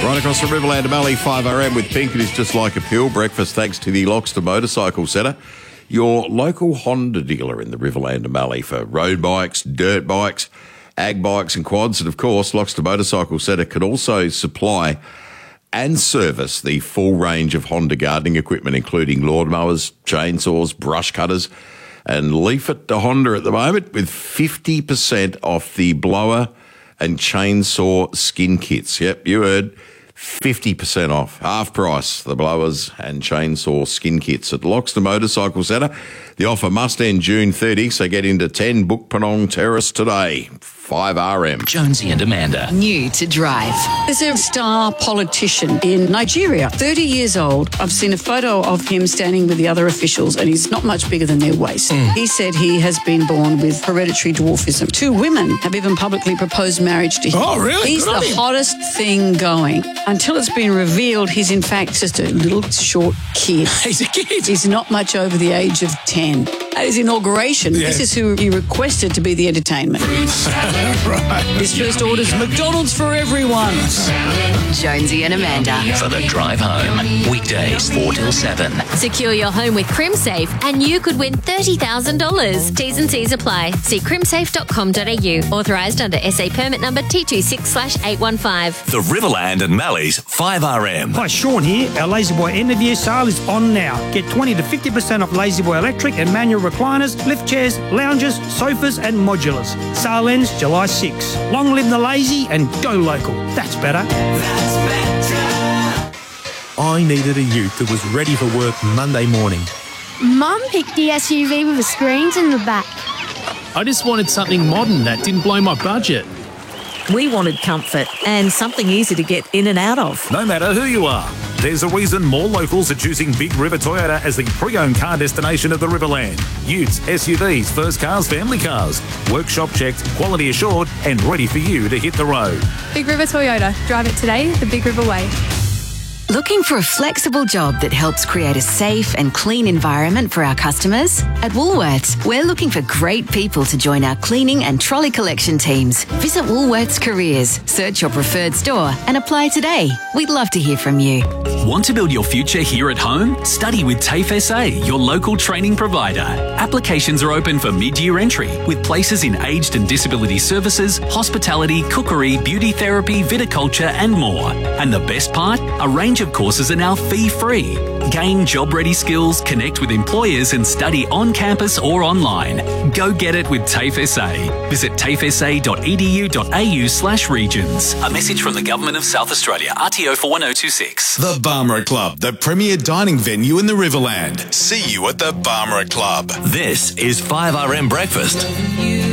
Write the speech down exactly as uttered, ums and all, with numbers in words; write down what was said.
Right across the Riverland to Mallee, five R M with Pink. It is just like a pill. Breakfast thanks to the Loxton Motorcycle Centre, your local Honda dealer in the Riverland to Mallee for road bikes, dirt bikes, ag bikes and quads. And of course, Loxton Motorcycle Centre can also supply and service the full range of Honda gardening equipment, including lawnmowers, chainsaws, brush cutters, and leave it to Honda at the moment with fifty percent off the blower and chainsaw skin kits. Yep, you heard, fifty percent off, half price, the blowers and chainsaw skin kits at Loxton Motorcycle Centre. The offer must end June thirtieth, so get into ten Bukpanong Terrace today. five R M. Jonesy and Amanda. New to drive. There's a star politician in Nigeria, thirty years old. I've seen a photo of him standing with the other officials, and he's not much bigger than their waist. Mm. He said he has been born with hereditary dwarfism. Two women have even publicly proposed marriage to him. Oh, really? He's Good the hottest thing going. Until it's been revealed, he's in fact just a little short kid. He's a kid. He's not much over the age of ten. At his inauguration, Yeah. this is who he requested to be the entertainment. Right. His first order's McDonald's for everyone. Jonesy and Amanda. For the drive home. Weekdays four till seven. Secure your home with CrimSafe and you could win thirty thousand dollars. T's and C's apply. See crimsafe dot com dot a u. Authorised under S A permit number T two six slash eight one five. The Riverland and Mallee's five R M. Hi, Sean here. Our Lazyboy end of year sale is on now. Get twenty to fifty percent off Lazyboy electric and manual recliners, lift chairs, lounges, sofas and modulars. Sale ends July sixth. Long live the lazy and go local. That's better. That's better. I needed a ute that was ready for work Monday morning. Mum picked the S U V with the screens in the back. I just wanted something modern that didn't blow my budget. We wanted comfort and something easy to get in and out of. No matter who you are, there's a reason more locals are choosing Big River Toyota as the pre-owned car destination of the Riverland. Utes, S U Vs, first cars, family cars. Workshop checked, quality assured, and ready for you to hit the road. Big River Toyota. Drive it today the Big River way. Looking for a flexible job that helps create a safe and clean environment for our customers? At Woolworths, we're looking for great people to join our cleaning and trolley collection teams. Visit Woolworths Careers, search your preferred store and apply today. We'd love to hear from you. Want to build your future here at home? Study with TAFE S A, your local training provider. Applications are open for mid-year entry with places in aged and disability services, hospitality, cookery, beauty therapy, viticulture and more. And the best part? A range of courses are now fee-free. Gain job-ready skills, connect with employers and study on campus or online. Go get it with TAFE S A. Visit tafesa dot e d u dot a u slash regions. A message from the Government of South Australia, R T O four one oh two six. The Barmera Club, the premier dining venue in the Riverland. See you at the Barmera Club. This is five R M Breakfast.